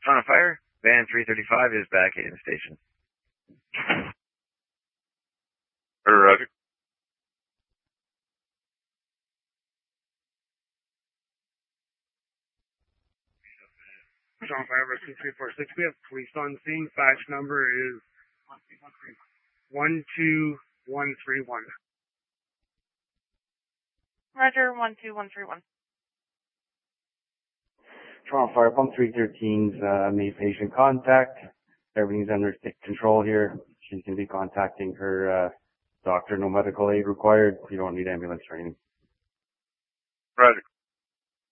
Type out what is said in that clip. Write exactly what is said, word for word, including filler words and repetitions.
On fire. Van three thirty-five is back in station. Roger. On fire, rescue three four six. We have police on scene. Badge number is one two one three one. Roger, one two one three one. Toronto Fire Pump three thirteen's uh, made patient contact. Everything's under control here. She can be contacting her uh, doctor. No medical aid required. You don't need ambulance training. Roger.